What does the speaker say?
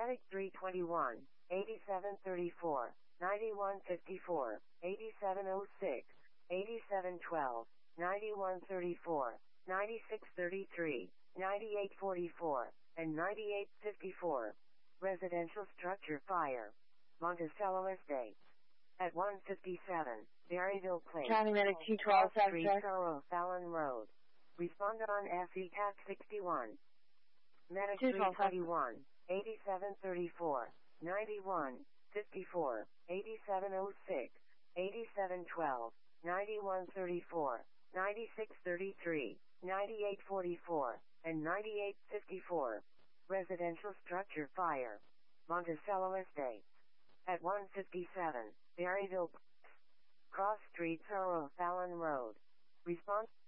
Attic 321, 8734, 9154, 8706, 8712, 9134, 9633, 9844, and 9854. Residential structure fire. Monticello Estates. At 157, Berryville Place. County Medic 212 Cross South Street, Track. Thorough, Fallon Road. Respond on SE TAC 61. Medic 212 321, 8734, 91, 54, 8706, 8712, 9134, 9633, 9844, and 9854. Residential structure fire. Monticello Estates. At 157, Berryville Place. Cross Street, Thorough, Fallon Road. Response